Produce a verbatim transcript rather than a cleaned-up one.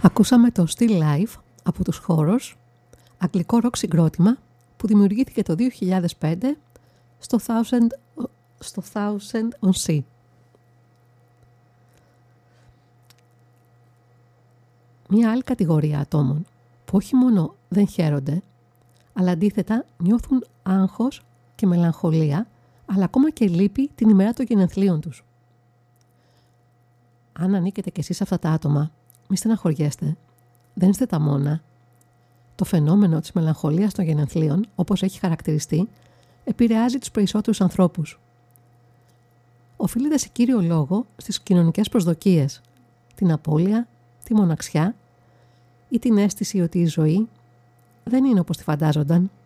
Ακούσαμε το Still Life από τους Horrors, αγγλικό ροκ συγκρότημα που δημιουργήθηκε το δύο χιλιάδες πέντε στο Thousand, στο Thousand on Sea. Μια άλλη κατηγορία ατόμων που όχι μόνο δεν χαίρονται, αλλά αντίθετα νιώθουν άγχος και μελαγχολία, αλλά ακόμα και λύπη την ημέρα των γενεθλίων τους. Αν ανήκετε κι εσείς σε αυτά τα άτομα, μη στεναχωριέστε, δεν είστε τα μόνα. Το φαινόμενο της μελαγχολίας των γενεθλίων, όπως έχει χαρακτηριστεί, επηρεάζει τους περισσότερους ανθρώπους. Οφείλεται σε κύριο λόγο στις κοινωνικές προσδοκίες, την απώλεια, τη μοναξιά ή την αίσθηση ότι η ζωή δεν είναι όπως τη φαντάζονταν.